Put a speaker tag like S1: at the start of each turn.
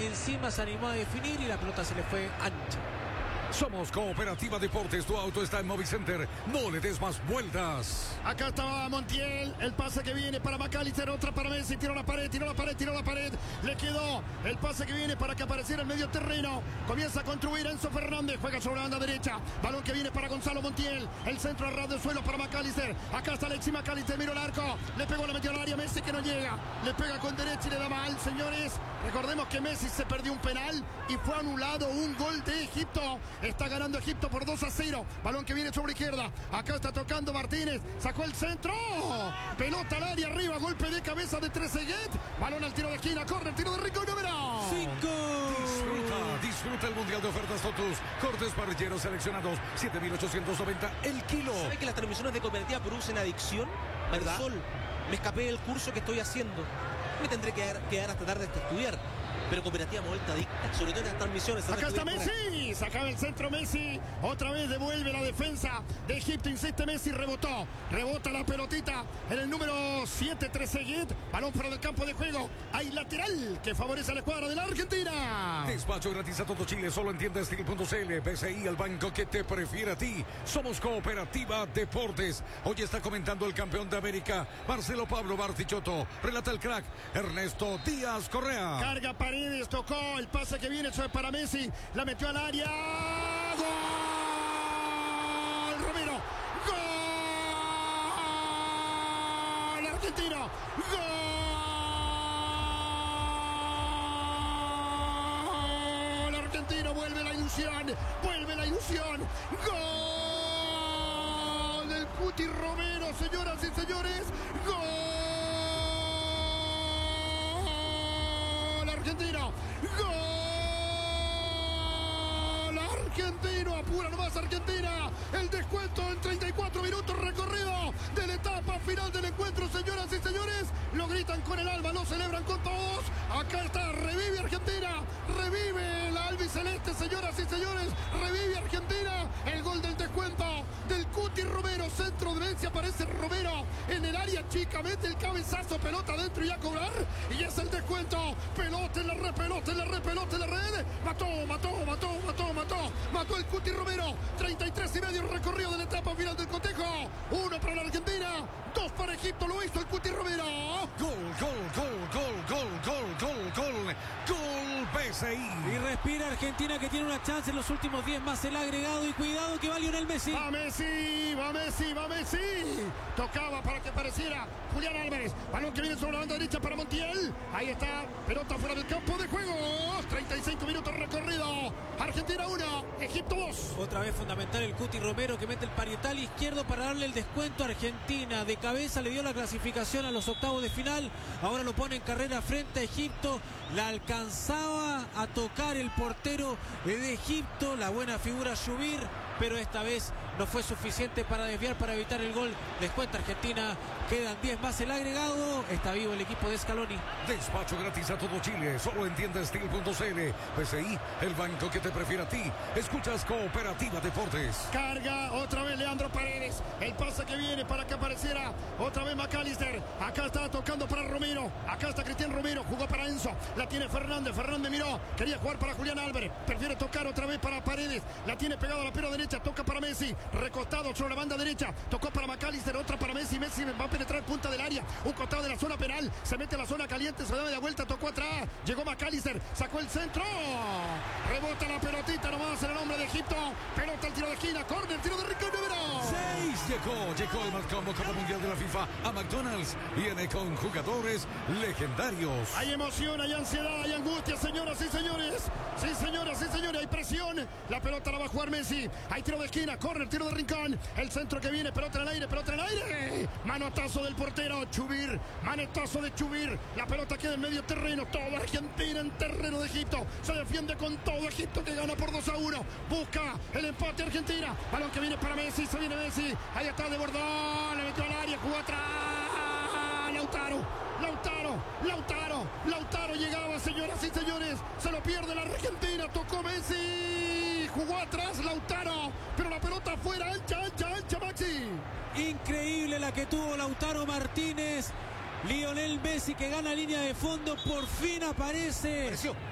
S1: encima se animó a definir y la pelota se le fue ancha.
S2: Somos Cooperativa Deportes, tu auto está en Movicenter, no le des más vueltas.
S3: Acá estaba Montiel, el pase que viene para McAllister, otra para Messi, tiró la pared, le quedó el pase que viene para que apareciera el medio terreno, comienza a construir Enzo Fernández, juega sobre la banda derecha, balón que viene para Gonzalo Montiel, el centro a ras del suelo para McAllister, acá está Alexis McAllister, miró el arco, le pegó, la metió al área, Messi que no llega, le pega con derecha y le da mal, señores, recordemos que Messi se perdió un penal y fue anulado un gol de Egipto. Está ganando Egipto por 2-0. Balón que viene sobre izquierda. Acá está tocando Martínez. Sacó el centro. Pelota al área arriba. Golpe de cabeza de Trezeguet. Balón al tiro de esquina. Corre el tiro de Rico número
S1: 5.
S2: Disfruta el Mundial de Ofertas Totus. Cortes parrilleros seleccionados. 7.890 el kilo.
S4: ¿Sabe que las transmisiones de Cooperativa producen adicción?
S2: ¿Verdad?
S4: Al sol. Me escapé del curso que estoy haciendo. Me tendré que quedar hasta tarde hasta estudiar. Pero Cooperativa me vuelta adicta, sobre todo en las transmisiones.
S3: Acá está Messi, sacaba el centro Messi, otra vez devuelve la defensa de Egipto, insiste Messi, rebota la pelotita en el número 7, Trezeguet, balón fuera del campo de juego, hay lateral que favorece a la escuadra de la Argentina.
S2: Despacho gratis a todo Chile, solo en tiendastil.cl, BCI, el banco que te prefiere a ti. Somos Cooperativa Deportes. Hoy está comentando el campeón de América, Marcelo Pablo Bartichotto, relata el crack, Ernesto Díaz Correa.
S3: Carga Paredes, tocó el pase que viene para Messi, la metió al área, ¡gol! Romero, ¡gol! Argentino, ¡gol! Argentino, vuelve la ilusión, ¡gol! Del Cuti Romero, señoras y señores, ¡gol! Argentino, gol argentino, apura nomás Argentina, el descuento en 34 minutos recorrido de la etapa final del encuentro, señoras y señores, lo gritan con el alma, lo celebran con todos, acá está, revive Argentina, revive la albiceleste, señoras y señores, revive Argentina, el gol del descuento del Cuti Romero, centro derecha, aparece Romero en el área chica, mete el cabezazo, pelota adentro y a cobrar, y es el descuento, pelota en la red, mató el Cuti Romero, 33 y medio recorrido de la etapa final del cotejo, 1 para la Argentina, 2 para Egipto, lo hizo el Cuti Romero.
S2: Gol PSI.
S1: Y respira Argentina, que tiene una chance en los últimos 10 más el agregado, y cuidado que va Lionel Messi.
S3: Va Messi. Tocaba para que pareciera Julián Álvarez. Balón que viene sobre la banda derecha para Montiel. Ahí está, pelota fuera del campo de juego. 35 minutos recorrido. Argentina 1, Egipto 2.
S1: Otra vez fundamental el Cuti Romero, que mete el parietal izquierdo para darle el descuento a Argentina. De cabeza le dio la clasificación a los octavos de final. Ahora lo pone en carrera frente a Egipto. La alcanzaba a tocar el portero de Egipto. La buena figura Shubir, pero esta vez no fue suficiente para desviar, para evitar el gol. Descuenta Argentina. Quedan 10 más el agregado. Está vivo el equipo de Scaloni.
S2: Despacho gratis a todo Chile, solo en tiendastil.cl. PSI, el banco que te prefiere a ti. Escuchas Cooperativa Deportes.
S3: Carga otra vez Leandro Paredes. El pase que viene para que apareciera otra vez McAllister. Acá está tocando para Romero. Acá está Cristian Romero. Jugó para Enzo. La tiene Fernández. Fernández miró. Quería jugar para Julián Álvarez. Prefiere tocar otra vez para Paredes. La tiene pegado a la pierna derecha. Toca para Messi. Recostado sobre la banda derecha. Tocó para McAllister. Otra para Messi. Messi va a penetrar punta del área. Un costado de la zona penal. Se mete a la zona caliente. Se da media vuelta. Tocó atrás. Llegó McAllister. Sacó el centro. Rebota la pelotita nomás en el hombre de Egipto. Pelota al tiro de esquina. Corner. Tiro de Rico número
S2: 6. Llegó el Marcombo Copa Mundial de la FIFA a McDonald's. Viene con jugadores legendarios.
S3: Hay emoción, hay ansiedad, hay angustia, señoras y señores. Sí, señoras y señores, hay presión. La pelota la va a jugar Messi. Hay tiro de esquina, corre el tiro de rincón. El centro que viene, pelota en el aire, pelota en el aire. Manotazo del portero, Chubir. Manotazo de Chubir. La pelota queda en medio terreno. Toda Argentina en terreno de Egipto. Se defiende con todo Egipto, que gana por 2-1. Busca el empate Argentina. Balón que viene para Messi, se viene Messi. Ahí está de Bordón. Le metió al área, jugó atrás. Lautaro llegaba, señoras y señores. Se lo pierde la Argentina. Tocó Messi. Jugó atrás Lautaro. Pero la pelota afuera. Ancha, Maxi.
S1: Increíble la que tuvo Lautaro Martínez. Lionel Messi, que gana línea de fondo. Por fin aparece